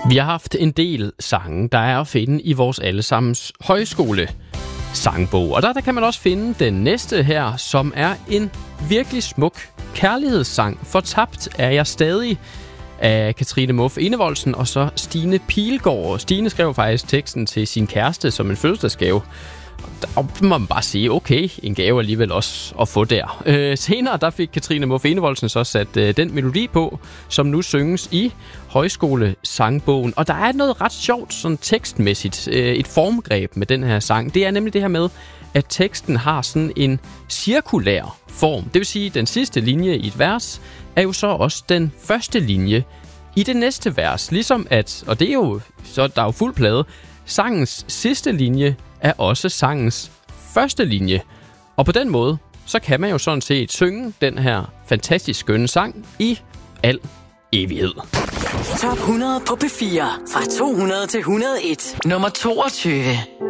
Vi har haft en del sange, der er at finde i vores allesammens højskole sangbog. Og der kan man også finde den næste her, som er en virkelig smuk kærlighedssang. Fortabt er jeg stadig af Katrine Muff Enevoldsen og så Stine Pilgaard. Stine skrev faktisk teksten til sin kæreste som en fødselsdagsgave. Og der må man bare sige, okay, en gave alligevel også at få der. Senere der fik Katrine Muff Enevoldsen så sat den melodi på, som nu synges i højskolesangbogen. Og der er noget ret sjovt sådan tekstmæssigt, et formgreb med den her sang. Det er nemlig det her med, at teksten har sådan en cirkulær form. Det vil sige, at den sidste linje i et vers er jo så også den første linje i det næste vers. Ligesom at, og det er jo, så der er jo fuld plade, sangens sidste linje er også sangens første linje. Og på den måde, så kan man jo sådan set synge den her fantastisk skønne sang i al evighed. Top 100 på P4 fra 200 til 101. Nummer 22.